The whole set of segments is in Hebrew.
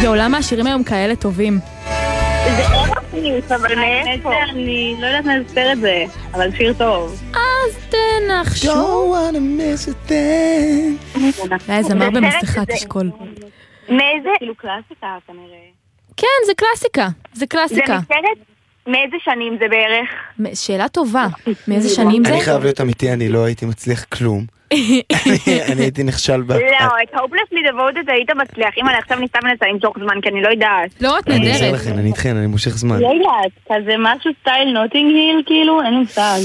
יו, למה השירים היום כאלה טובים? זה אוקיס, אבל מאיפה? אני לא יודעת להסבר את זה, אבל שיר טוב. אז תנחשו. זמר במסכה, תשקול. מאיזה? כאילו קלאסיקה כנראה. כן, זה קלאסיקה. זה קלאסיקה. זה מסרט? מאיזה שנים זה בערך? שאלה טובה. מאיזה שנים זה? אני חייב להיות אמיתי, אני לא הייתי מצליח כלום. אני הייתי נכשל לא, את Hopelessly Devoted היית מצליח. אם אני עכשיו ניסה מנסה למשוך זמן, כי אני לא יודעת. לא, את אני אעזר נהדרת. לכם, אני איתכן, אני מושך זמן. לא יודעת, כזה משהו סטייל נוטינג היל, כאילו, אין לי מושג.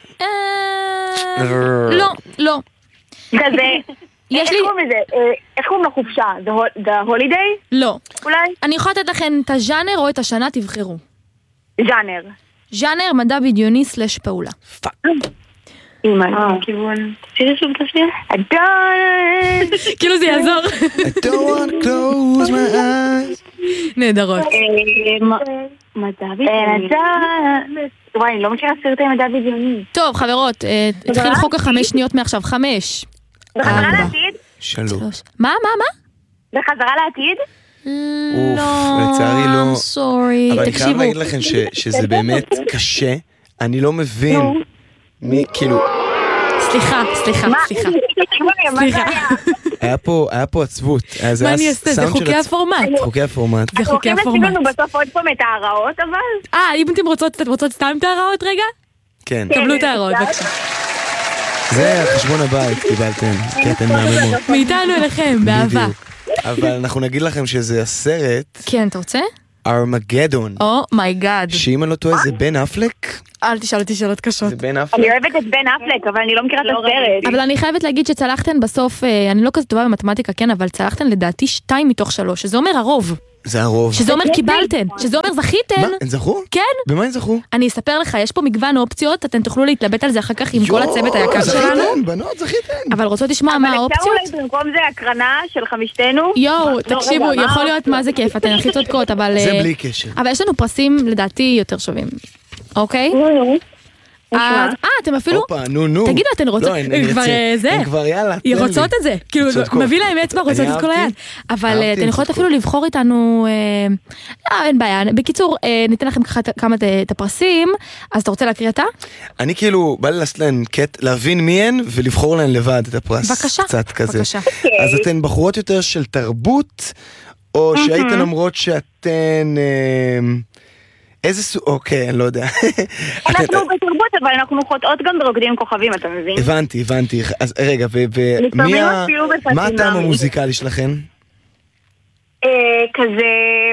לא, לא. כזה, יש איך לי... קוראים לזה? איך קוראים לחופשה? The Holiday? לא. אולי? אני יכולה לתת לכם את הז'אנר או את השנה, תבחרו. ז'אנר. ז'אנר, מדע בדיוני / פעולה. כיוון. תראי שוב את השיר? כאילו זה יעזור. I don't want to close my eyes. נהדרות. מדע בדיוני. וואי, אני לא מכירה סרטי מדע בדיוני. טוב, חברות, התחיל חוק 5 שניות מעכשיו. 5. בחזרה לעתיד? 3. מה? בחזרה לעתיד? לא, לצערי לא. I'm sorry. אבל אני חייב תקשיבו. להגיד לכם שזה באמת קשה. אני לא מבין מי, כאילו, סליחה. היה פה עצבות. מה אני אעשה? זה חוקי הפורמט. חוקי הפורמט. זה חוקי אנחנו הפורמט. הולכים בסוף עוד פעם את ההראות, אבל? אם אתם רוצות סתם את ההראות רגע? כן. קבלו את ההראות, בבקשה. זה על חשבון הבית קיבלתם, כי אתם מהממות. מאיתנו אליכם, באהבה. בדיוק. אבל אנחנו נגיד לכם שזה הסרט כן, אתה רוצה? ארמגדון. אומייגאד. שאם אני לא טועה זה בן אפלק? אל תשאל אותי שאלות קשות. זה בן אפלק? אני אוהבת את בן אפלק, אבל אני לא מכירה את הסרט. אבל אני חייבת להגיד שצלחתן בסוף, אני לא כזה טובה במתמטיקה, כן, אבל צלחתן לדעתי 2 מתוך 3, שזה אומר הרוב. זה הרוב. שזה אומר קיבלתן, שזה אומר זכיתן. מה? הם זכו? כן. במה הם זכו? אני אספר לך, יש פה מגוון אופציות, אתם תוכלו להתלבט על זה אחר כך עם כל הצוות היקר שלנו. זכיתן, בנות, זכיתן. אבל רוצות לשמוע מה אבל אפשר האופציות? אולי במקום זה הקרנה של חמישתנו? יואו, תקשיבו, יכול להיות מה זה כיף, אתן הכי צודקות, אבל... זה בלי קשר. אבל יש לנו פרסים לדעתי יותר שווים, אוקיי? אז, אתם אפילו... הופה, נו. תגידו, אתן רוצות... לא, אני כבר זה. הם כבר יאללה. היא רוצות את זה, כאילו צודקות. מביא להם אצבע, רוצות את כל היד. אבל אהבתי, אתן יכולות צודקות. אפילו לבחור איתנו, אין בעיה. בקיצור, ניתן לכם כמה את הפרסים, אז אתה רוצה להקריא אתה? אני כאילו, בא לי לעשות להן להבין מי הן ולבחור להן לבד את הפרס. בבקשה, קצת כזה. בבקשה. אז אתן בחורות יותר של תרבות, או שהייתן אומרות שאתן... איזה סוג... אוקיי, אני לא יודע. אנחנו בתרבות, אבל אנחנו חוטאות גם ברוקדים כוכבים, אתה מבין? הבנתי. אז רגע, לפעמים אפילו בפסים מה הטעם מאמין. המוזיקלי שלכן? כזה...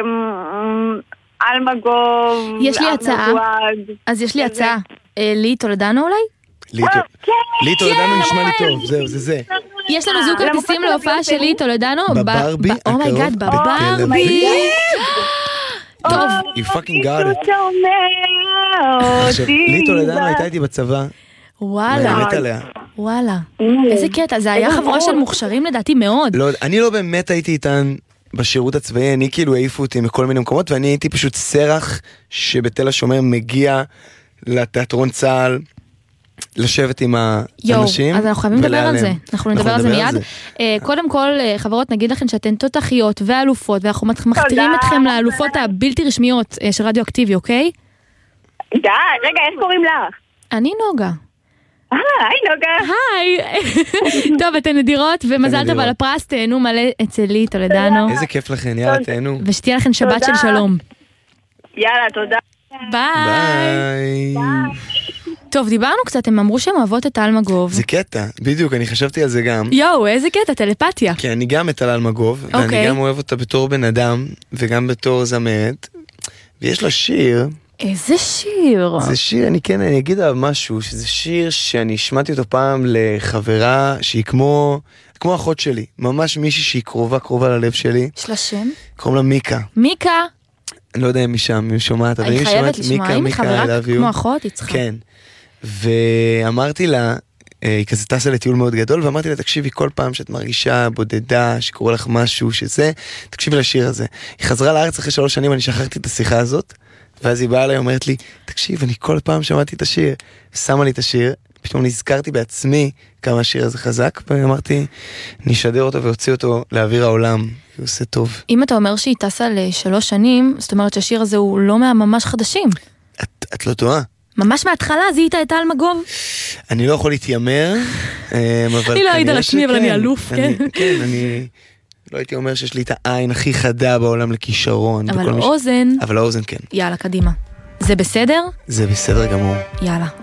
אלמגוב... יש לי הצעה. אז יש לי הצעה. לי טולדנו אולי? לי טולדנו נשמע לי טוב, זהו, זה. יש לנו זוג כרטיסים להופעה של לי טולדנו. בברבי אומייגאד, הקרוב בתל בברבי. אביב. טוב. You fucking got it. עכשיו, לי טולדנו הייתה איתי בצבא. אני וואלה. מת עליה. וואלה. איזה קטע, זה היה חבורה של מוכשרים לדעתי מאוד. לא, אני לא באמת הייתי איתן בשירות הצבאי, אני כאילו העיפו אותי מכל מיני מקומות, ואני הייתי פשוט סרח שבתל השומר מגיע לתיאטרון צה"ל, לשבת עם האנשים. אז אנחנו חייבים לדבר על זה. אנחנו נדבר על זה נדבר על מיד. קודם כל, חברות, נגיד לכם שאתן תותחיות ואלופות, ואנחנו מכתירים אתכם לאלופות הבלתי רשמיות של רדיו אקטיבי, אוקיי? די, רגע, איך קוראים לך? אני נוגה. היי נוגה. היי. טוב, אתן נדירות, ומזל טוב על הפרס, תהנו מלא אצל לי טולדנו. איזה כיף לכן, יאללה, תהנו. ושתהיה לכם שבת של שלום. יאללה, תודה. ביי. ביי. טוב, דיברנו קצת, הם אמרו שהם אוהבות את אלמגוב. זה קטע, בדיוק, אני חשבתי על זה גם. יואו, איזה קטע, טלפתיה. כי אני גם מטל אלמגוב, ואני גם אוהב אותה בתור בן אדם, וגם בתור זמרת, ויש לה שיר. איזה שיר. זה שיר, אני אגיד עליו משהו, שזה שיר שאני שמעתי אותו פעם לחברה שהיא כמו אחות שלי, ממש מישהי שהיא קרובה ללב שלי. יש לה שם? קוראים לה מיקה. מיקה? אני לא יודע אם משם, אם שומעת, אבל אני חייבת לשמוע, אם היא חברה כמו אחות, היא צריכה. כן. ואמרתי לה, היא כזה טסה לטיול מאוד גדול, ואמרתי לה, תקשיבי, כל פעם שאת מרגישה בודדה, שקורה לך משהו שזה, תקשיבי לשיר הזה. היא חזרה לארץ אחרי 3 שנים, אני שכחתי את השיחה הזאת, ואז היא באה אליי, אומרת לי, תקשיב, אני כל פעם שמעתי את השיר, שמה לי את השיר, פתאום נזכרתי בעצמי כמה השיר הזה חזק, ואמרתי, נשדר אותו והוציא אותו לאוויר העולם, הוא עושה טוב. אם אתה אומר שהיא טסה ל3 שנים, זאת אומרת שהשיר הזה הוא לא מהממש חדשים. את לא טועה. ממש מההתחלה זיהית את אלמגוב? אני לא יכול להתיימר, אבל אני לא אעיד על עצמי, אבל אני אלוף, כן? כן, אני לא הייתי אומר שיש לי את העין הכי חדה בעולם לכישרון. אבל אוזן. אבל האוזן כן. יאללה, קדימה. זה בסדר? זה בסדר גמור. יאללה.